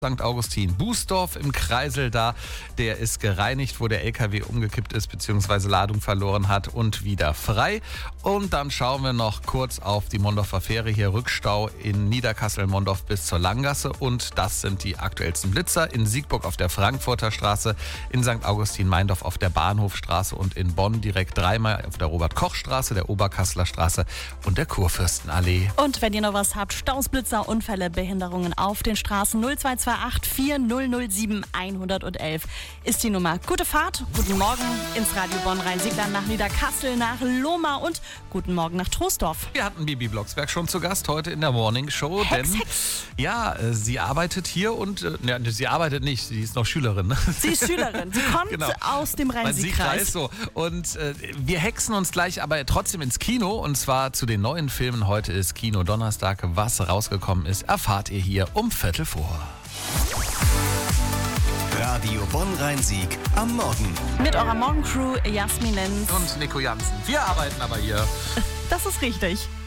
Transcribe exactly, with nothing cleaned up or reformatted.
Sankt Augustin Bußdorf im Kreisel da. Der ist gereinigt, wo der L K W umgekippt ist bzw. Ladung verloren hat und wieder frei. Und dann schauen wir noch kurz auf die Mondorfer Fähre. Hier Rückstau in Niederkassel-Mondorf bis zur Langgasse. Und das sind die aktuellsten Blitzer. In Siegburg auf der Frankfurter Straße, in Sankt Augustin-Meindorf auf der Bahnhofstraße und in Bonn direkt dreimal auf der Robert-Koch-Straße, der Oberkasseler Straße und der Kurfürstenallee. Und wenn ihr noch was habt, Staus, Blitzer, Unfälle, Behinderungen auf den Straßen, null zwei zwei acht vier null null sieben eins eins eins ist die Nummer. Gute Fahrt, guten Morgen ins Radio Bonn-Rhein-Sieg-Land nach Niederkassel, nach Lohmar und guten Morgen nach Troisdorf. Wir hatten Bibi Blocksberg schon zu Gast heute in der Morning Show, denn Hex, Hex. ja, äh, sie arbeitet hier und äh, ja, sie arbeitet nicht, sie ist noch Schülerin. Ne? Sie ist Schülerin, sie kommt genau. aus dem Rhein-Sieg-Kreis. So. Und äh, wir hexen uns gleich aber trotzdem ins Kino und zwar zu den neuen Filmen. Heute ist Kino Donnerstag. Was rausgekommen ist, erfahrt ihr hier um Viertel vor. Radio Bonn-Rhein-Sieg am Morgen. Mit eurer Morgencrew Jasmin Lenz Und Nico Jansen. Wir arbeiten aber hier. Das ist richtig.